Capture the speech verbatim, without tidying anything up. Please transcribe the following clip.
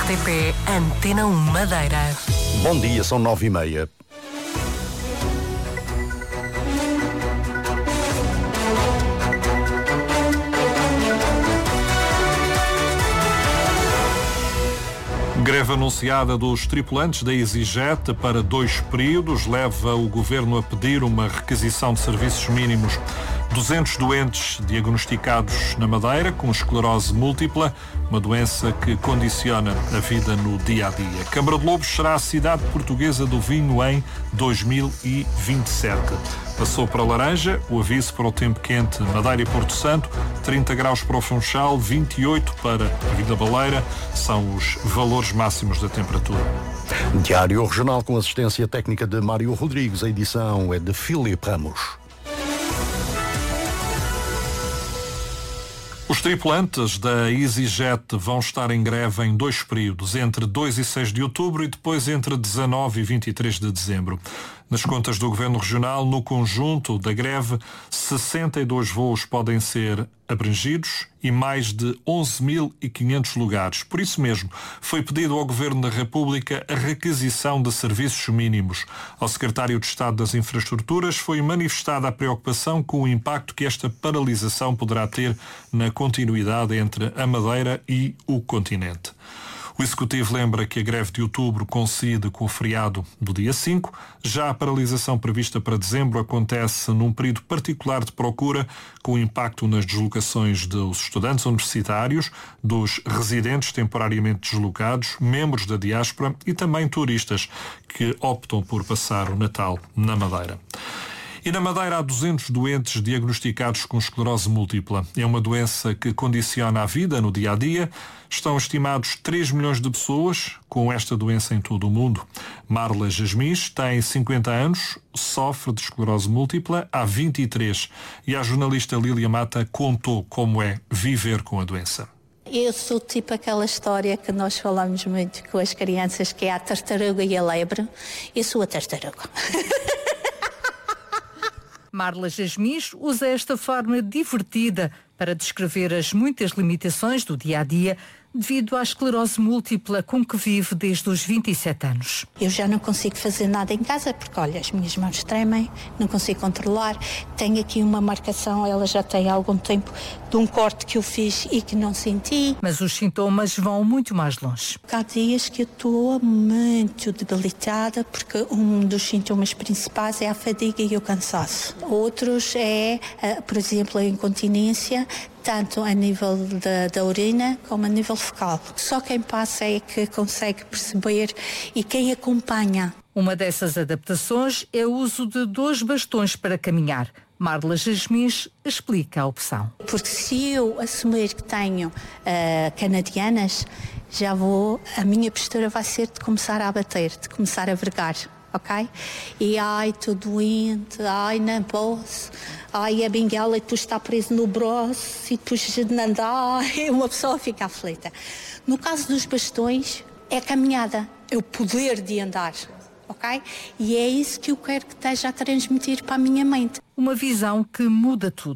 R T P Antena um Madeira. Bom dia, são nove e meia. Greve anunciada dos tripulantes da EasyJet para dois períodos leva o governo a pedir uma requisição de serviços mínimos. duzentos doentes diagnosticados na Madeira com esclerose múltipla, uma doença que condiciona a vida no dia-a-dia. Câmara de Lobos será a cidade portuguesa do vinho em dois mil e vinte e sete. Passou para laranja o aviso para o tempo quente Madeira e Porto Santo, trinta graus para o Funchal, vinte e oito para a Vila Baleira, são os valores máximos da temperatura. Diário Regional com assistência técnica de Mário Rodrigues, a edição é de Filipe Ramos. Os tripulantes da EasyJet vão estar em greve em dois períodos, entre dois e seis de outubro e depois entre dezanove e vinte e três de dezembro. Nas contas do Governo Regional, no conjunto da greve, sessenta e dois voos podem ser abrangidos e mais de onze mil e quinhentos lugares. Por isso mesmo, foi pedido ao Governo da República a requisição de serviços mínimos. Ao Secretário de Estado das Infraestruturas foi manifestada a preocupação com o impacto que esta paralisação poderá ter na continuidade entre a Madeira e o continente. O Executivo lembra que a greve de outubro coincide com o feriado do dia cinco. Já a paralisação prevista para dezembro acontece num período particular de procura, com impacto nas deslocações dos estudantes universitários, dos residentes temporariamente deslocados, membros da diáspora e também turistas que optam por passar o Natal na Madeira. E na Madeira há duzentos doentes diagnosticados com esclerose múltipla. É uma doença que condiciona a vida no dia-a-dia. Estão estimados três milhões de pessoas com esta doença em todo o mundo. Marla Jasmins tem cinquenta anos, sofre de esclerose múltipla há vinte e três e a jornalista Lília Mata contou como é viver com a doença. Eu sou tipo aquela história que nós falamos muito com as crianças, que é a tartaruga e a lebre. Eu sou a tartaruga. Marla Jasmins usa esta forma divertida para descrever as muitas limitações do dia-a-dia devido à esclerose múltipla com que vive desde os vinte e sete anos. Eu já não consigo fazer nada em casa porque, olha, as minhas mãos tremem, não consigo controlar. Tenho aqui uma marcação, ela já tem há algum tempo, de um corte que eu fiz e que não senti. Mas os sintomas vão muito mais longe. Há dias que eu estou muito debilitada porque um dos sintomas principais é a fadiga e o cansaço. Outros é, por exemplo, a incontinência, tanto a nível da, da urina como a nível fecal. Só quem passa é que consegue perceber e quem acompanha. Uma dessas adaptações é o uso de dois bastões para caminhar. Marla Jasmins explica a opção. Porque se eu assumir que tenho uh, canadianas, já vou, a minha postura vai ser de começar a bater, de começar a vergar. Ok? E ai, estou doente, ai, não posso, ai, a benguela e depois está preso no braço e depois de andar, uma pessoa fica aflita. No caso dos bastões, é a caminhada, é o poder de andar, ok? E é isso que eu quero que esteja a transmitir para a minha mente. Uma visão que muda tudo.